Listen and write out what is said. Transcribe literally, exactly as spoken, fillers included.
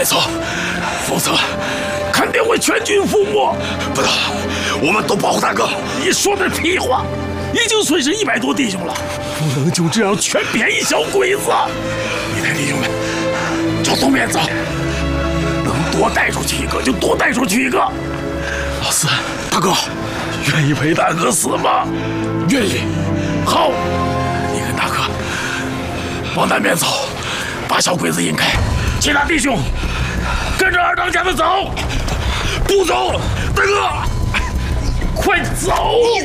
走，否则肯定会全军覆没。不能，我们都保护大哥。你说的屁话！已经损失一百多弟兄了，不能就这样全骗一小鬼子。你带弟兄们朝东边走，能多带出去一个就多带出去一个。老四，大哥，愿意陪大哥死吗？愿意。好，你跟大哥往南边走，把小鬼子引开。其他弟兄跟着二当家的走。不走，大哥，快走！ 你